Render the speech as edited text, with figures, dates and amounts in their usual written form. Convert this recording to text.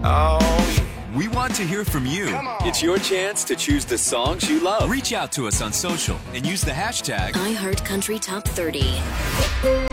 We want to hear from you. It's your chance to choose the songs you love. Reach out to us on social and use the hashtag iHeartCountry Top 30.